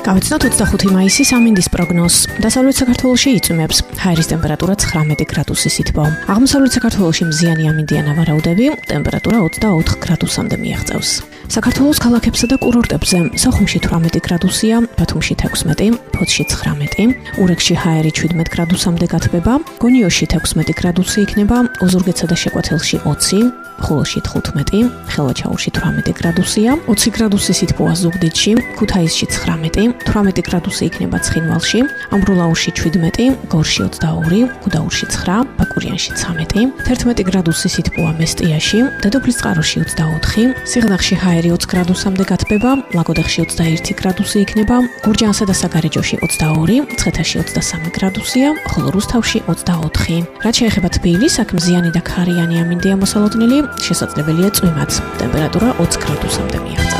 გავიცნოთ 25 მაისის ამინდის პროგნოზს. დასავლეთ საქართველოში იწვიმებს. ჰაერის ტემპერატურა 19 გრადუსის ითბო. აღმოსავლეთ საქართველოში მზიანი ამინდიან ავარაუდები, ტემპერატურა 24 გრადუსამდე მიაღწევს. საქართველოს ქალაქებსა და კურორტებზე სოხუმში 18 გრადუსია, ბათუმში 16, ფოთში 19, ურეკში ჰაერი 17 გრადუსამდე გათბება, გონიოში 16 გრადუსი იქნება, ოზურგეთსა და შეკვეთილში 20, ხულოში 15, ხელვაჩაურში 18 გრადუსია, 20 გრადუსის ითბოა ზუგდიდში, ქუთაისში 19, 18 გრადუსი იქნება ცხინვალში, ამბროლაურში 17, გორში 22, გუდაურში 9, ბაკურიანში 13, 11 გრადუსის ითბოა მესტიაში, დედოფლისწყაროში 24, სიღნაღში ჰაერი 20 გრადუსამდე გათბება, ლაგოდეხში 21 გრადუსი იქნება, გურჯაანსა და საგარეჯოში 22, მცხეთაში 23 გრადუსია, ხოლო რუსთავში 24. რაც შეეხება თბილისს, აქ მზიანი და ქარიანი ამინდია მოსალოდნელი, შესაძლებელია წვიმაც. ტემპერატურა 20 გრადუსამდე მიაღწევს.